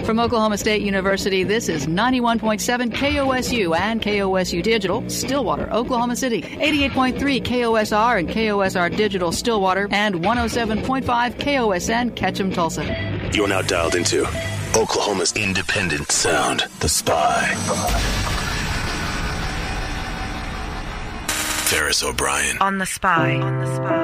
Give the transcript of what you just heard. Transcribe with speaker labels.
Speaker 1: From Oklahoma State University, this is 91.7 KOSU and KOSU Digital, Stillwater, Oklahoma City, 88.3 KOSR and KOSR Digital, Stillwater, and 107.5 KOSN, Ketchum, Tulsa.
Speaker 2: You're now dialed into Oklahoma's independent sound, The Spy. Ferris O'Brien.
Speaker 3: On The Spy.